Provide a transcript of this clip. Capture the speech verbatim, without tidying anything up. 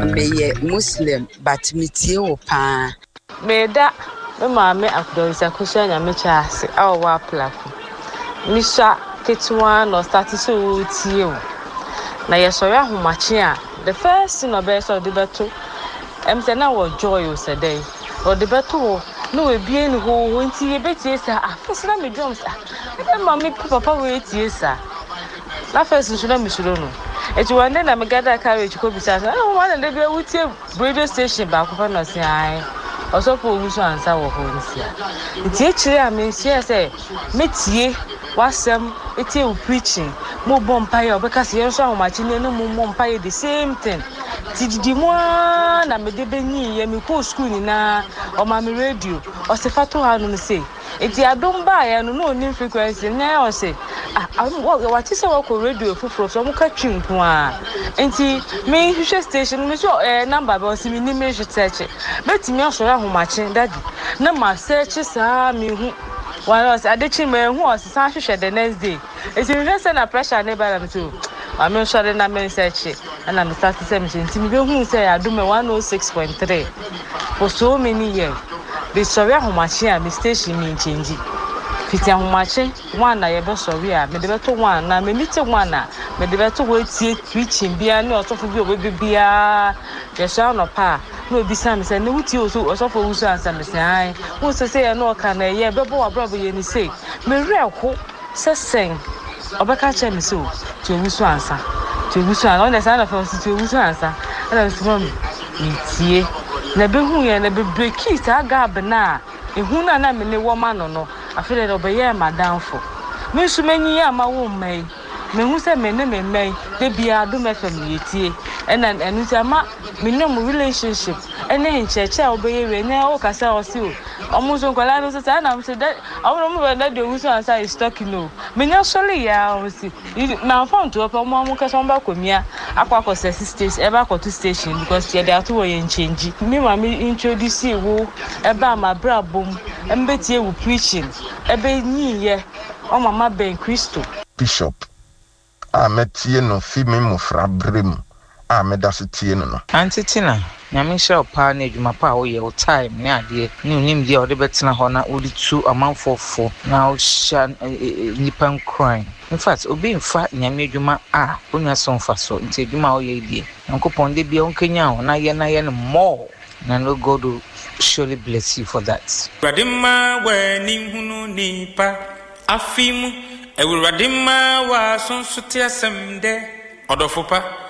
me Muslim but me tie o pa me da me maame akudonsa kusha nyame chaase awo wa plafo misha ketwa no start so tie o na yesori ahomache a the first thing obe so de beto em say na wo joy o sedey o de beto no we bie ni ho ho nti ye betie sa afese na me drums ah e maame papa we tie sa na first nso na misuro no eti wande na me gada carriage ko bisa na o wan na de wutie radio station ba ko fa no se ai osofo oguso ansa wo ho nsia nti e kire a me nsia se metie wasem etie u preaching mo bompaye obeka se yenso ahomachi ne no mo bompaye the same thing tididi mo na me de benyi ye me ko school ni na o ma me radio o se fato ha no se eti adom ba ya no no ni frequency na o se ah what is our radio fufuro so mo ka twinko a enti me hwehwe station me so eh number ba o se me ni me hwete betimi asoro ahomachi daddy na ma search sa me hu one was adechi me hu o se san hwehwe the next day eti me hwese na pressure na ba na me too I mean, sorry, na me search and I'm starting seventeen. Timmy, who say I do me one oh six point three for so many years. The sorry, how much here, my station mean change. Fifty how much one I ever sorry, I made the better one, now me meet one, me the better wait, see, preaching, be a no, so for you, baby, be a sound of pa. No, be some say, no, you so, or so for who's answer, Miss I. Who's to say, I know, can I, yeah, but boy, brother, you say, me real hope, says sing. Obeka che me so to wusu ansa to wusu an on the side of us to wusu ansa and I say me tie na be hu ye na be break sa gab na ehu na na me ne wo ma no no afele do be ye madamfo me su manyi ya ma wo mai me hu se me ne me mai de bia do me fam ye tie and and enu se ma me ne mo relationship ene ncheche a obe ye we ne o kasa o si o omuzo nkwala no se na am se that awon mo be na de wusu ansa is talking no me nya sole ya o si na phone to opa mo mo kasa mba komia akwa ko se station e ba ko to station because they are to wo ye change me ma me introduce wo e ba ma bra bom embetie wo preaching e be nyi ye o mama ben Christo Bishop a metie no fi me mo fra brem a me da se tie no no antitina nyame sha opa na adwuma pa wo ye o time ne ade ne unim dia o de betena ho na odi tu amanfofo na o sha nipa nkran in fact obi mfa nyame adwuma a onya so mfa so nti adwuma wo ye die nkopon de bia onkenya ho na ye na ye no more na no God will surely bless you for that. Radima we ni hunu nipa afimu ewuradima wa sonso te asemde odofopa